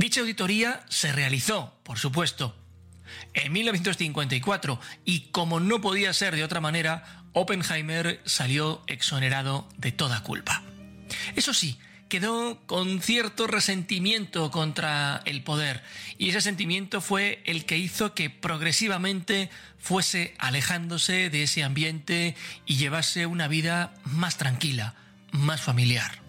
Dicha auditoría se realizó, por supuesto, en 1954 y, como no podía ser de otra manera, Oppenheimer salió exonerado de toda culpa. Eso sí, quedó con cierto resentimiento contra el poder, y ese sentimiento fue el que hizo que progresivamente fuese alejándose de ese ambiente y llevase una vida más tranquila, más familiar.